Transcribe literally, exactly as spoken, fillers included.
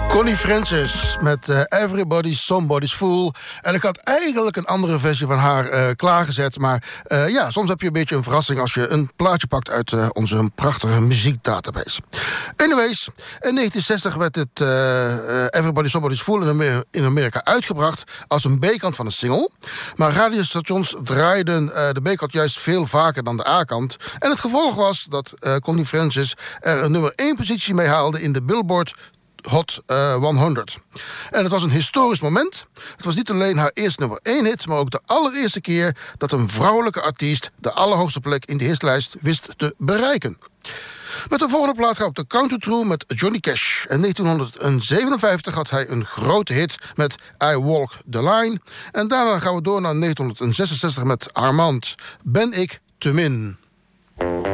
Connie Francis met uh, Everybody's Somebody's Fool. En ik had eigenlijk een andere versie van haar uh, klaargezet. Maar uh, ja, soms heb je een beetje een verrassing als je een plaatje pakt uit uh, onze prachtige muziekdatabase. Anyways, in negentien zestig werd het uh, uh, Everybody's Somebody's Fool in, Amer- in Amerika uitgebracht als een B-kant van een single. Maar radiostations draaiden uh, de B-kant juist veel vaker dan de A-kant. En het gevolg was dat uh, Connie Francis er een nummer één positie mee haalde in de Billboard Hot uh, honderd. En het was een historisch moment. Het was niet alleen haar eerste nummer één hit, maar ook de allereerste keer dat een vrouwelijke artiest de allerhoogste plek in de hitlijst wist te bereiken. Met de volgende plaat gaan we op de Country True met Johnny Cash. In negentien zevenenvijftig had hij een grote hit met I Walk the Line. En daarna gaan we door naar negentien zesenzestig met Armand. Ben ik te min.